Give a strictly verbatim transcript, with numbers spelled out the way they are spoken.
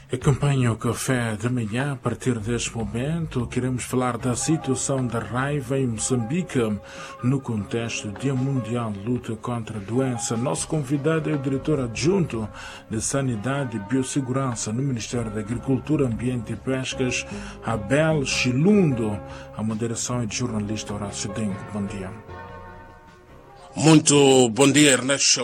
Acompanhe o Café da Manhã. A partir deste momento, queremos falar da situação da raiva em Moçambique no contexto Dia Mundial de Luta contra a Doença. Nosso convidado é o diretor adjunto de Sanidade e Biossegurança no Ministério da Agricultura, Ambiente e Pescas, Abel Chilundo. A moderação é de jornalista Horácio Dengo. Bom dia. Muito bom dia, Ernesto.